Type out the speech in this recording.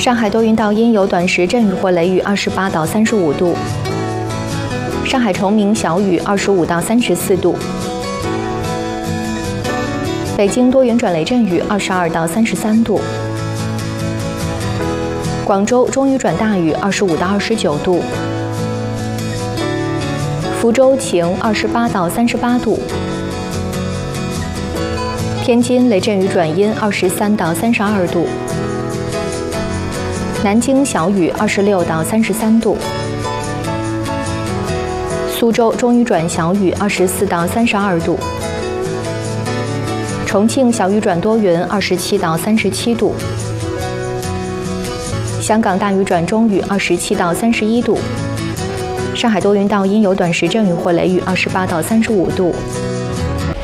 上海多云到阴有短时阵雨或雷雨，28到35度。上海崇明小雨，25到34度。北京多云转雷阵雨，22到33度。广州中雨转大雨，25到29度。福州晴，28到38度。天津雷阵雨转阴，23到32度。南京小雨，26到33度。苏州中雨转小雨，24到32度。重庆小雨转多云，27到37度。香港大雨转中雨，27到31度。上海多云到阴有短时阵雨或雷雨，28到35度。